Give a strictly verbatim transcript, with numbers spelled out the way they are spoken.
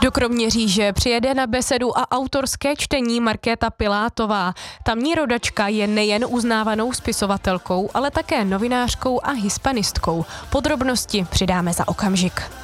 Do Kroměříže přijede na besedu a autorské čtení Markéta Pilátová. Tamní rodačka je nejen uznávanou spisovatelkou, ale také novinářkou a hispanistkou. Podrobnosti přidáme za okamžik.